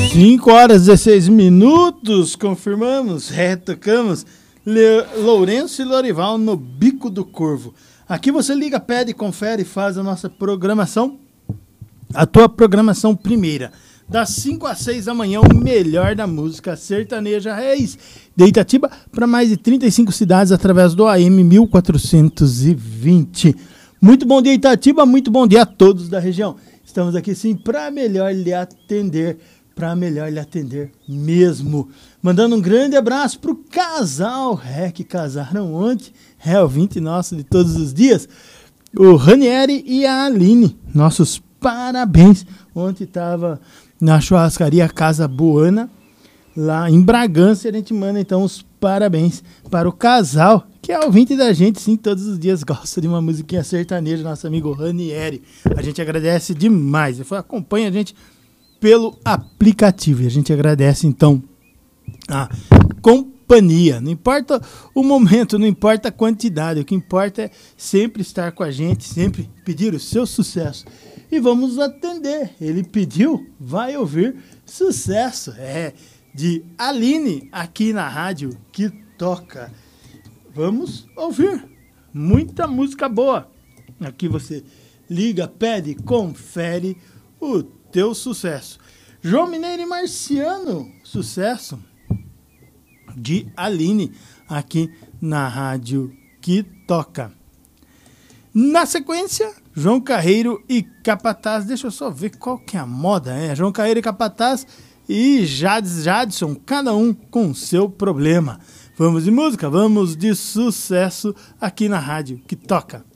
5 horas e 16 minutos, confirmamos, retocamos. Lourenço e Lorival no Bico do Corvo. Aqui você liga, pede, confere e faz a nossa programação. A tua programação primeira. Das 5 às 6 da manhã, o melhor da música sertaneja raiz de Itatiba para mais de 35 cidades através do AM 1420. Muito bom dia, Itatiba, muito bom dia a todos da região. Estamos aqui sim para melhor lhe atender. Para melhor lhe atender mesmo. Mandando um grande abraço pro casal que casaram ontem, ouvinte nosso de todos os dias, o Ranieri e a Aline. Nossos parabéns. Ontem estava na churrascaria Casa Buana, lá em Bragança, e a gente manda então os parabéns para o casal, que é ouvinte da gente, sim, todos os dias gosta de uma musiquinha sertaneja, nosso amigo Ranieri. A gente agradece demais. Acompanha a gente pelo aplicativo. E a gente agradece, então, a companhia. Não importa o momento, não importa a quantidade. O que importa é sempre estar com a gente, sempre pedir o seu sucesso. E vamos atender. Ele pediu, vai ouvir sucesso. É de Aline, aqui na rádio que toca. Vamos ouvir muita música boa. Aqui você liga, pede, confere o teu sucesso. João Mineiro e Marciano, sucesso de Aline, aqui na rádio que toca. Na sequência, João Carreiro e Capataz. Deixa eu só ver qual que é a moda. João Carreiro e Capataz e Jadson, cada um com o seu problema. Vamos de música, vamos de sucesso aqui na rádio que toca.